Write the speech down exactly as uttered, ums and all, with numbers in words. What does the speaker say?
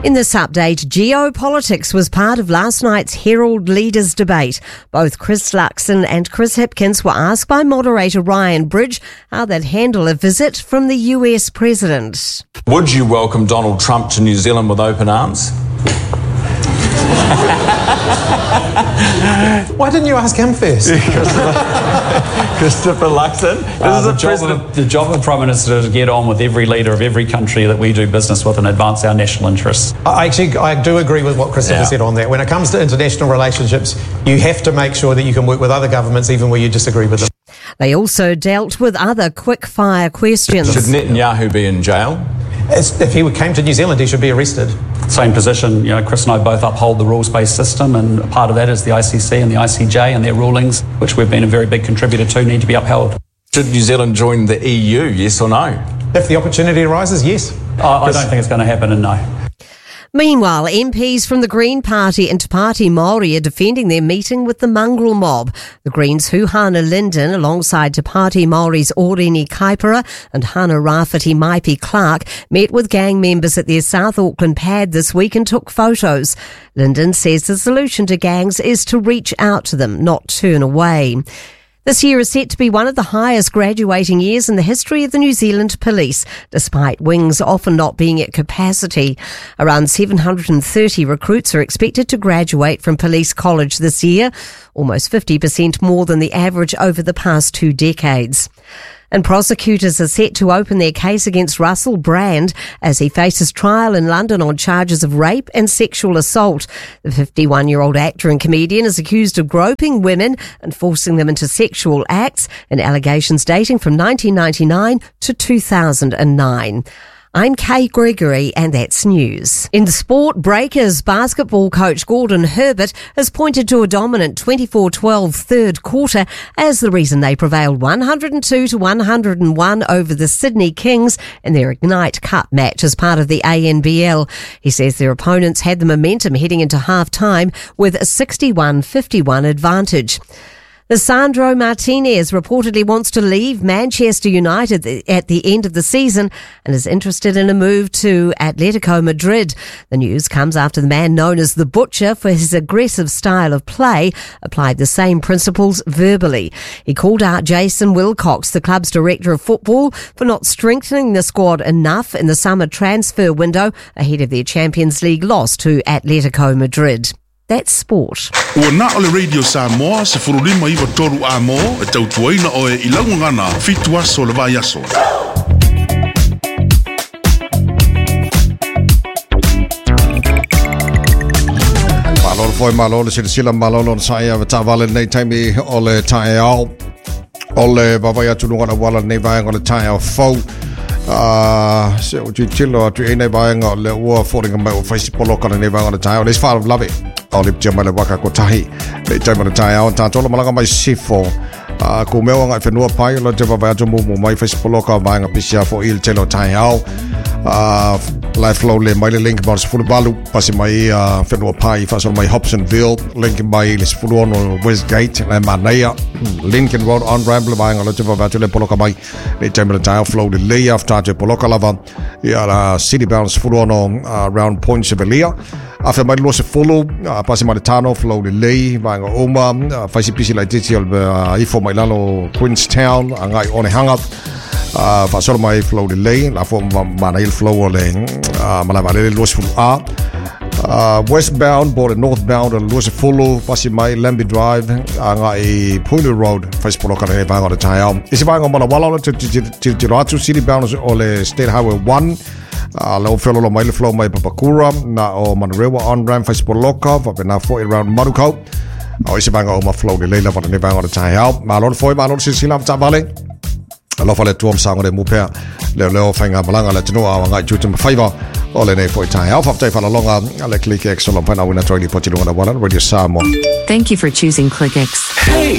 In this update, geopolitics was part of last night's Herald Leaders debate. Both Chris Luxon and Chris Hipkins were asked by moderator Ryan Bridge how they'd handle a visit from the U S president. Would you welcome Donald Trump to New Zealand with open arms? Why didn't you ask him first? Christopher Luxon. This Uh, is the, a job president. of, the job of Prime Minister is to get on with every leader of every country that we do business with and advance our national interests. I actually, I do agree with what Christopher Yeah. said on that. When it comes to international relationships, you have to make sure that you can work with other governments even where you disagree with them. They also dealt with other quick-fire questions. Should Netanyahu be in jail? As, if he came to New Zealand, he should be arrested. Same position, you know, Chris and I both uphold the rules-based system, and part of that is the I C C and the I C J and their rulings, which we've been a very big contributor to, need to be upheld. Should New Zealand join the E U, yes or no? If the opportunity arises, yes. I, I don't think it's going to happen, and no. Meanwhile, M Ps from the Green Party and Te Pāti Māori are defending their meeting with the mongrel mob. The Greens' Huhana Linden, alongside Te Pāti Māori's Oreni Kaipara and Hana Rafiti Maipi Clark, met with gang members at their South Auckland pad this week and took photos. Linden says the solution to gangs is to reach out to them, not turn away. This year is set to be one of the highest graduating years in the history of the New Zealand Police, despite wings often not being at capacity. Around seven hundred thirty recruits are expected to graduate from Police College this year, almost fifty percent more than the average over the past two decades. And prosecutors are set to open their case against Russell Brand as he faces trial in London on charges of rape and sexual assault. The fifty-one-year-old actor and comedian is accused of groping women and forcing them into sexual acts in allegations dating from nineteen ninety-nine to two thousand nine. I'm Kay Gregory, and that's news. In sport, Breakers basketball coach Gordon Herbert has pointed to a dominant twenty-four twelve third quarter as the reason they prevailed one hundred two to one hundred one over the Sydney Kings in their Ignite Cup match as part of the A N B L. He says their opponents had the momentum heading into half-time with a sixty-one fifty-one advantage. Lisandro Martinez reportedly wants to leave Manchester United at the end of the season and is interested in a move to Atletico Madrid. The news comes after the man known as the Butcher for his aggressive style of play applied the same principles verbally. He called out Jason Wilcox, the club's director of football, for not strengthening the squad enough in the summer transfer window ahead of their Champions League loss to Atletico Madrid. That's sport. Ua na ole Radio Samoa se furulima iwa toru a mo e tautuaina o e ilangu ngana fitu aso le vai aso. Malolo foi malolo sila sila malolo sa ia ta vale nei taimi ole tae ao. Ole baba ya tunu ngana wala nei vai ngole tae ao fo. Uh, se o tu tilo tu e nei vai ngole ua foringa mai o Facebook lokana nei vai ngole tae ao. Let's follow love it. O le pia mai le waka ko tahi. Le tai mana tai au ta tolo malanga mai sifo. Uh, ko mea ngai whenua pai lo te wawai atu mumu mai Facebook loka vai ngā pisia fo il telo tai au. Uh, live flow le mai le link ma le sifuru balu pasi mai uh, whenua pai whasolo mai Hobsonville link mai le sifuru ono Westgate le Manaia Lincoln Road on Ramble vai ngā lo te wawai atu le poloka mai le tai mana tai au flow le lei after te poloka lava ia la city bound sifuru ono uh, round point Sevelia. After mai lo se follow uh, pasi mai le tano flow le lei vai ngā oma uh, whaisi pisi lai titi al uh, ifo mai lalo Queenstown a ngai one hanga uh, whasolo mai flow le lei la fo mana il flow o le uh, malama le lo se fulu a uh, westbound bo le northbound lo se follow pasi mai Lambie Drive a ngai Punu Road whaisi polo ka le vai ngā tai au isi vai ngā mana wala te te ratu city bound o le State Highway one. Uh, leo whelolo mai le flow mai Papakura na o Manarewa on-ramp Faisipoloka whapena fo i round Marukau o isi banga o ma flow le leila whana ne banga o le tahi au ma alon foi ma alon sisila wta vale alofa le tuam sango le mupea leo leo whainga malanga le tino awa ngai juta mawhaiva o le nei foi tahi au whaptai whanalonga le Click X o la whana wina troi li potilunga na wana Radio Samoa. Thank you for choosing ClickX. Hey,